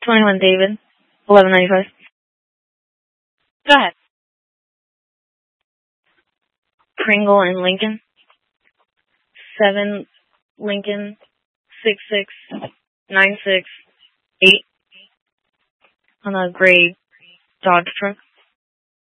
21 David, 1195. Go ahead. Pringle and Lincoln. 7 Lincoln 66968 on a gray Dodge truck.